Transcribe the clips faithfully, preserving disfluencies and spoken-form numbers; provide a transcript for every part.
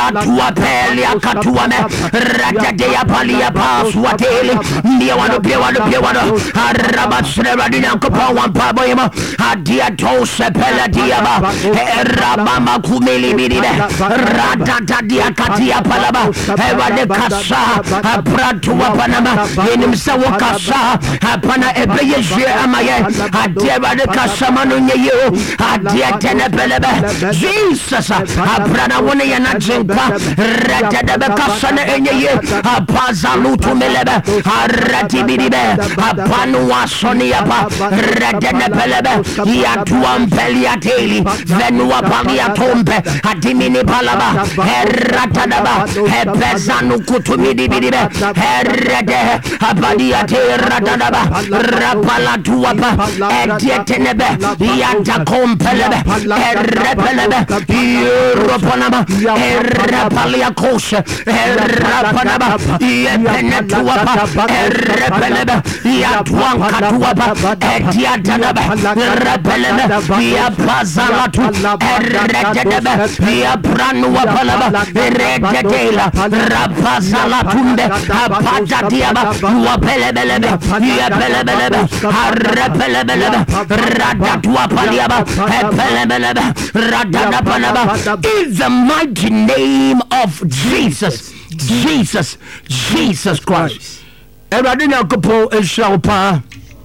ratua pelia katuame radadea palia paswatele niwano piwano piwano arabasre radina kopa wampa boyema adia tose pela diaba rabama kumeli biribe radadadia katia palaba evade kasa pratua panama inimsa wakasa pana ebeye je amaye adia vade kasa manu nyeyo adia tenepelebe Jesus aprana wone yana jempa radadebe kasa ne enyeye apazalutu melebe arati biribe apanu wasoni yapa radadebelebe yatuam peliateli venua palia tombe adimini palaba eratadaba ebezanu kutumidi biribe erede abadiate ratadaba rapala tuapa edietenebe yanta kompelebe erepelebe europanaba erapalia koshe erapanaba yepenetuapa erepelebe yatuankatuapa ediatanaba repelebe yapazalatu erededebe yapranuwa palaba erededela rapazalatunde apatatiaba wapelebelebe yapelebelebe arepelebelebe radatuwa paliaba epelebelebe radadapanaba. In the mighty name of Jesus, Jesus, Jesus Christ. Everybody now couple is shall pa.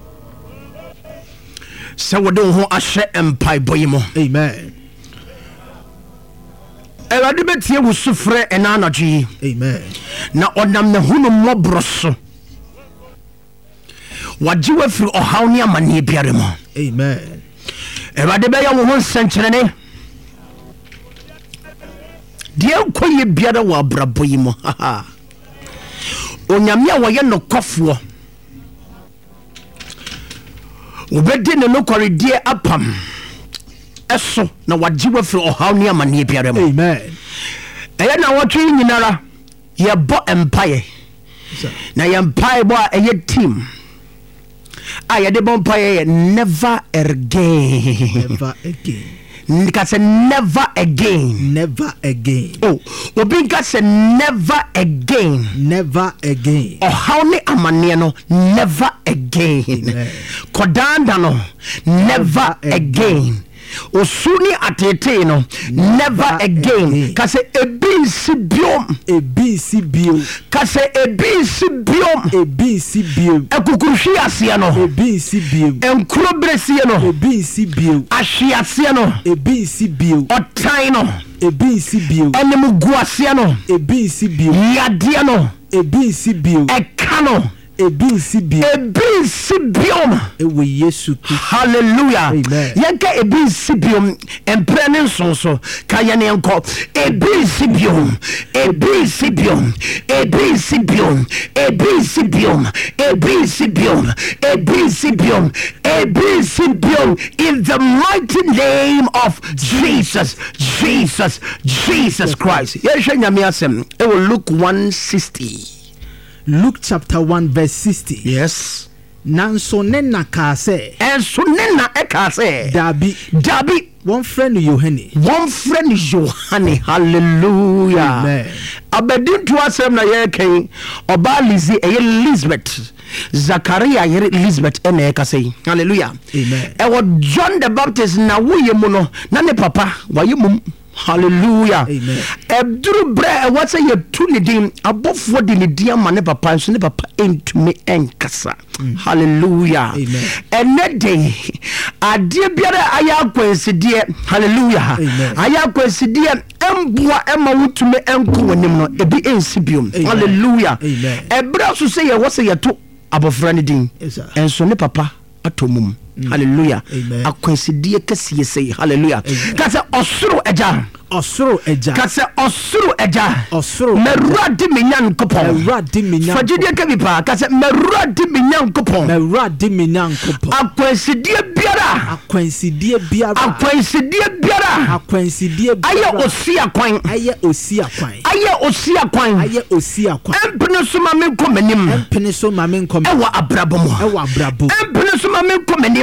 So we don't want a share empire boymo. Amen. Everybody bet you will suffer an energy. Amen. Now on them the hunu mobros. What you were through or how near mani piaremo. Amen. Everybody be your one century. Dear Koye Biada wa braboyimo. Haha. Onyamia wa ye no kofo. Obedi ne no kware die apam. Eso na wajiwe fri ohaw ne amane biare mo. Amen. Eya na wotwe nyinara ye bo empire. Na ye empire bo a ye team. Ah ye de bo empire never again. Never again. Nika say never again. Never again. Oh, Obinka say never again. Never again. Oh, how ne amane no never again. Kodanda no never again. Osuni atete no never again. Kase ebinsi biom ebinsi biom kase ebinsi biom ebinsi biom ekukurushi asia no ebinsi biom enkrobresi no ebinsi biom ahyiasia no ebinsi biom otan no ebinsi biom enemu guasia no ebinsi biom yade no ebinsi biom ekano ebinsi biom ebinsi biom ewe Yesu Kristo. Hallelujah. Amen. Yanka ebinsi biom emprene nsonso kayane enko ebinsi biom ebinsi biom ebinsi biom ebinsi biom ebinsi biom ebinsi biom ebinsi biom in the mighty name of Jesus, Jesus, Jesus Christ. Yesha nyame asem ewo Luke one sixty. Luke chapter one verse sixty. Yes. Nanso nena kase. Enso nena ekase. Dabi. Dabi. One friend Yohane. One friend Yohane. Hallelujah. Amen. Abedin to asem na yeke oba Lizzie Elizabeth. Zachariah Elizabeth ene ekase. Hallelujah. Amen. Ewo John the Baptist na wo yemu no na ne papa wa yemu. Hallelujah. Amen. Ebduru bre what say you tuni dim abofo de ne dia mane papa so ne papa entumi enkasa. Hallelujah. Amen. Ene day ade biara aya kwensidie. Hallelujah. Aya kwensidie embua ema wutumi enko wonim no ebi ensibium. Hallelujah. Amen. Ebra so say you what say you to abofra ne din. Enso ne papa atomum. Hallelujah. Akwensidie kesiye say hallelujah. Kase osuru eja osuru eja kase osuru eja osuru meradi minyan kopon meradi minyan fajidie kebipa kase meradi minyan kopon meradi minyan kopon akwensidie biara akwensidie biara akwensidie biara akwensidie biara aye osia kwan aye osia kwan aye osia kwan aye osia kwan empene so ma men komanim empene so ma men komanim ewa abrabo mo ewa abrabo empene so ma men komanim